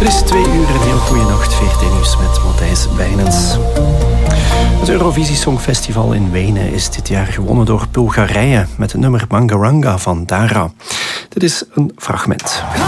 Het is 2 uur, een heel goede nacht. VRT Nieuws met Matthijs Bijnens. Het Eurovisie Songfestival in Wenen is dit jaar gewonnen door Bulgarije met het nummer Bangaranga van Dara. Dit is een fragment.